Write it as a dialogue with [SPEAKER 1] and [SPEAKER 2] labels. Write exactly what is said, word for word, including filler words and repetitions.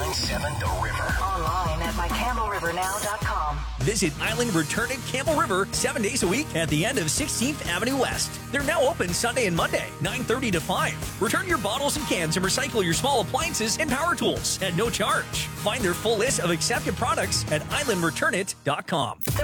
[SPEAKER 1] nine seven The River.
[SPEAKER 2] Online at my campbell river now dot com.
[SPEAKER 3] Visit Island Return at Campbell River seven days a week at the end of sixteenth Avenue West. They're now open Sunday and Monday, nine thirty to five. Return your bottles and cans and recycle your small appliances and power tools at no charge. Find their full list of accepted products at island return it dot com.